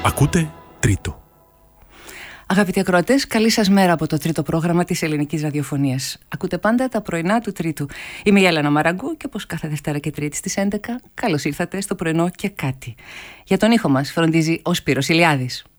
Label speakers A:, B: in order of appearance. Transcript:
A: Ακούτε Τρίτο.
B: Αγαπητοί ακροατές, καλή σας μέρα από το τρίτο πρόγραμμα της ελληνικής ραδιοφωνίας. Ακούτε πάντα τα πρωινά του Τρίτου. Είμαι η Έλενα Μαραγκού και όπως κάθε Δευτέρα και Τρίτη στις 11, καλώς ήρθατε στο πρωινό και κάτι. Για τον ήχο μας φροντίζει ο Σπύρος Ηλιάδης.